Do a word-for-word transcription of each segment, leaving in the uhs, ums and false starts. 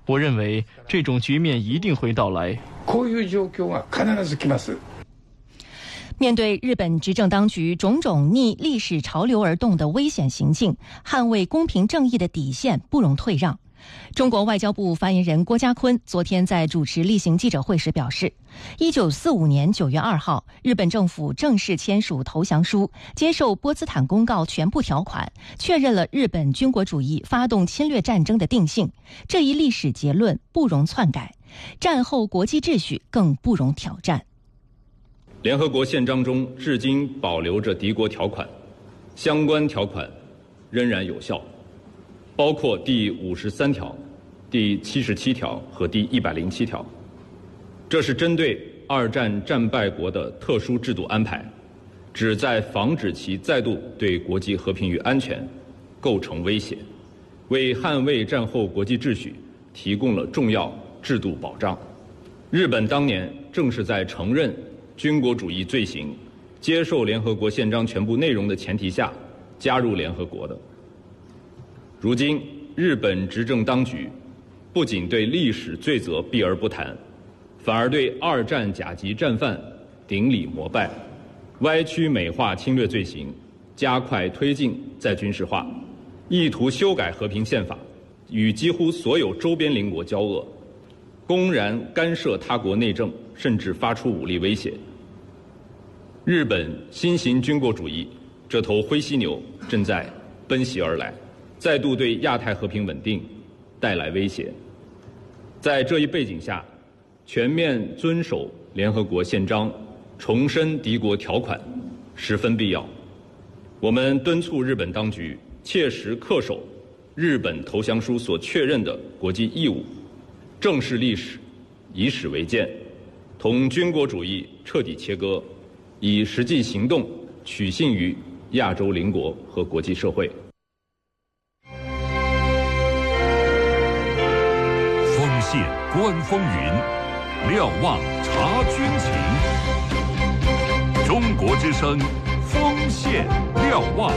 我认为这种局面一定会到来。 こういう状況が必ず来ます。 面对日本执政当局种种逆历史潮流而动的危险行径，捍卫公平正义的底线不容退让。中国外交部发言人郭家坤昨天在主持例行记者会时表示，一九四五年九月二号，日本政府正式签署投降书，接受波茨坦公告全部条款，确认了日本军国主义发动侵略战争的定性。这一历史结论不容篡改，战后国际秩序更不容挑战。 联合国宪章中至今保留着敌国条款，相关条款仍然有效，包括第五十三条、第七十七条和第一百零七条。这是针对二战战败国的特殊制度安排，旨在防止其再度对国际和平与安全构成威胁，为捍卫战后国际秩序提供了重要制度保障。日本当年正是在承认军国主义罪行、接受联合国宪章全部内容的前提下加入联合国的。如今，日本执政当局不仅对历史罪责避而不谈，反而对二战甲级战犯顶礼膜拜，歪曲美化侵略罪行，加快推进再军事化，意图修改和平宪法，与几乎所有周边邻国交恶，公然干涉他国内政，甚至发出武力威胁。日本新型军国主义这头灰犀牛正在奔袭而来，再度对亚太和平稳定带来威胁。在这一背景下，全面遵守联合国宪章，重申敌国条款十分必要。我们敦促日本当局切实恪守日本投降书所确认的国际义务，正视历史，以史为鉴，同军国主义彻底切割，以实际行动取信于亚洲邻国和国际社会。 锋线观风云，瞭望察军情。中国之声，锋线瞭望。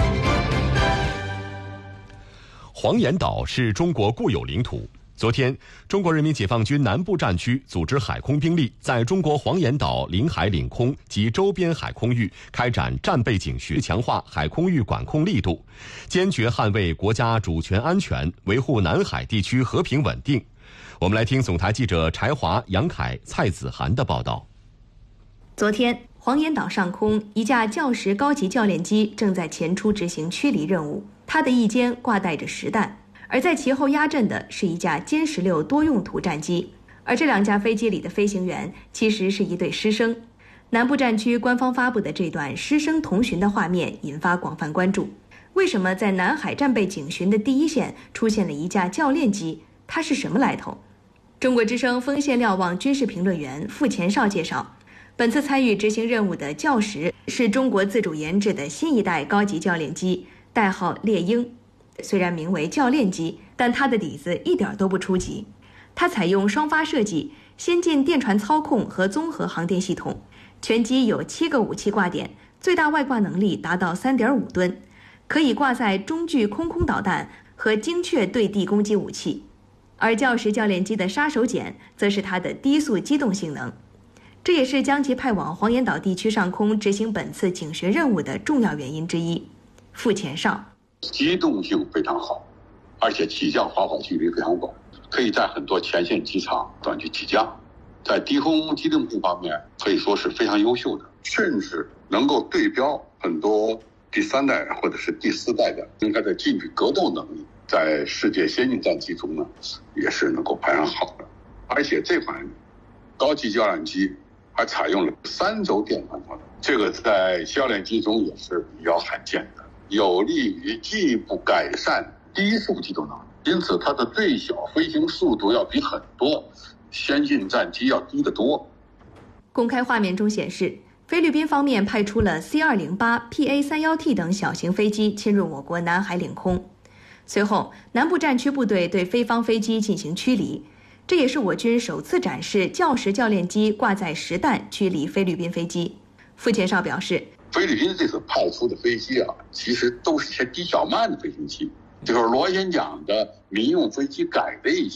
黄岩岛是中国固有领土。昨天，中国人民解放军南部战区组织海空兵力在中国黄岩岛领海领空及周边海空域开展战备警巡，强化海空域管控力度，坚决捍卫国家主权安全，维护南海地区和平稳定。我们来听总台记者柴华、杨凯、蔡子涵的报道。 昨天，黄岩岛上空一架教实高级教练机正在前出执行驱离任务，它的翼尖挂带着实弹。而在其后压阵的是一架歼十六多用途战机，而这两架飞机里的飞行员其实是一对师生。南部战区官方发布的这段师生同巡的画面引发广泛关注。为什么在南海战备警巡的第一线出现了一架教练机？它是什么来头？中国之声锋线瞭望军事评论员傅前绍介绍，本次参与执行任务的教实是中国自主研制的新一代高级教练机，代号猎鹰。虽然名为教练机，但它的底子一点都不初级。它采用双发设计、先进电传操控和综合航电系统，全机有七个武器挂点，最大外挂能力达到 三点五吨，可以挂载中距空空导弹和精确对地攻击武器。而教实教练机的杀手锏则是它的低速机动性能，这也是将其派往黄岩岛地区上空执行本次警巡任务的重要原因之一。傅前绍， 机动性非常好，而且起降滑跑距离非常广，可以在很多前线机场短距起降，在低空机动性方面可以说是非常优秀的，甚至能够对标很多第三代或者是第四代的，应该在近距格斗能力在世界先进战机中呢也是能够排上好的。而且这款高级教练机还采用了三轴电传导弹，这个在教练机中也是比较罕见的，有利于进一步改善低速机动能力，因此它的最小飞行速度要比很多先进战机要低得多。 公开画面中显示，菲律宾方面派出了 C 二零八、P A 三十一 T 等小型飞机侵入我国南海领空。随后，南部战区部队对菲方飞机进行驱离，这也是我军首次展示教实教练机挂载实弹驱离菲律宾飞机。傅前绍表示， 菲律宾这次派出的飞机啊，其实都是一些低小慢的飞行器，就是螺旋桨的民用飞机改的一些